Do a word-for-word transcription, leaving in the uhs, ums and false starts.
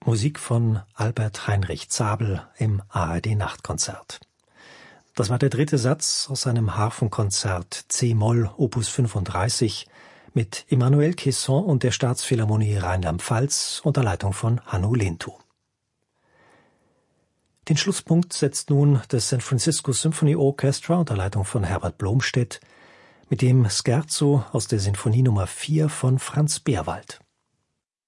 Musik von Albert Heinrich Zabel im A R D-Nachtkonzert. Das war der dritte Satz aus seinem Harfenkonzert C-Moll Opus fünfunddreißig mit Emmanuel Caisson und der Staatsphilharmonie Rheinland-Pfalz unter Leitung von Hannu Lintu. Den Schlusspunkt setzt nun das San Francisco Symphony Orchestra unter Leitung von Herbert Blomstedt mit dem Scherzo aus der Sinfonie Nummer vier von Franz Beerwald.